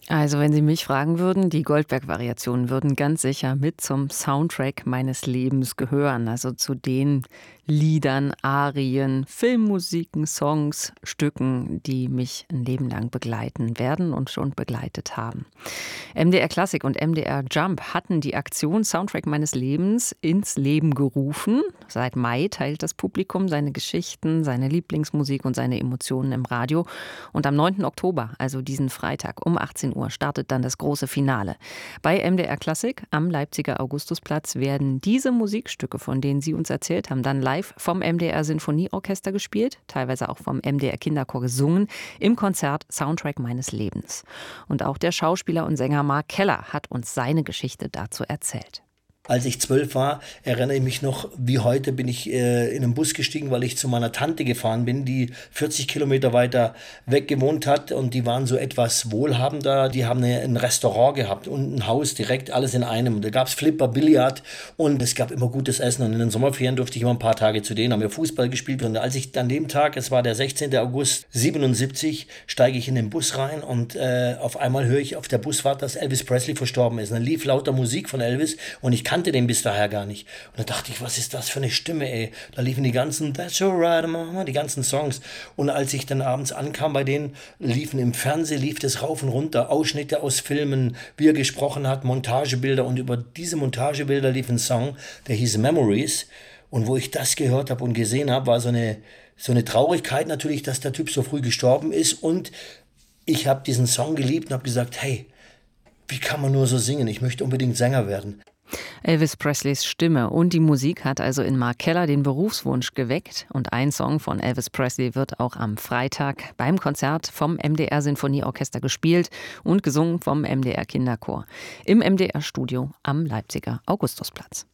Also, wenn Sie mich fragen würden, die Goldberg-Variationen würden ganz sicher mit zum Soundtrack meines Lebens gehören. Also zu den Liedern, Arien, Filmmusiken, Songs, Stücken, die mich ein Leben lang begleiten werden und schon begleitet haben. MDR Klassik und MDR Jump hatten die Aktion Soundtrack meines Lebens ins Leben gerufen. Seit Mai teilt das Publikum seine Geschichten, seine Lieblingsmusik und seine Emotionen im Radio. Und am 9. Oktober, also diesen Freitag um 18 Uhr, startet dann das große Finale. Bei MDR Klassik am Leipziger Augustusplatz werden diese Musikstücke, von denen Sie uns erzählt haben, dann live vom MDR Sinfonieorchester gespielt, teilweise auch vom MDR Kinderchor gesungen, im Konzert Soundtrack meines Lebens. Und auch der Schauspieler und Sänger Mark Keller hat uns seine Geschichte dazu erzählt. Als ich 12 war, erinnere ich mich noch, wie heute bin ich in einen Bus gestiegen, weil ich zu meiner Tante gefahren bin, die 40 Kilometer weiter weg gewohnt hat, und die waren so etwas wohlhabender. Die haben ein Restaurant gehabt und ein Haus direkt, alles in einem. Da gab es Flipper, Billard und es gab immer gutes Essen, und in den Sommerferien durfte ich immer ein paar Tage zu denen, haben wir Fußball gespielt, und als ich an dem Tag, es war der 16. August 77, steige ich in den Bus rein und auf einmal höre ich auf der Busfahrt, dass Elvis Presley verstorben ist. Und dann lief lauter Musik von Elvis und ich kannte den bis daher gar nicht. Und da dachte ich, was ist das für eine Stimme, ey? Da liefen die ganzen That's alright, Mama, die ganzen Songs. Und als ich dann abends ankam bei denen, liefen im Fernsehen, lief das rauf und runter, Ausschnitte aus Filmen, wie er gesprochen hat, Montagebilder. Und über diese Montagebilder lief ein Song, der hieß Memories. Und wo ich das gehört habe und gesehen habe, war so eine Traurigkeit natürlich, dass der Typ so früh gestorben ist. Und ich habe diesen Song geliebt und habe gesagt, hey, wie kann man nur so singen? Ich möchte unbedingt Sänger werden. Elvis Presleys Stimme und die Musik hat also in Mark Keller den Berufswunsch geweckt. Und ein Song von Elvis Presley wird auch am Freitag beim Konzert vom MDR Sinfonieorchester gespielt und gesungen vom MDR Kinderchor im MDR Studio am Leipziger Augustusplatz.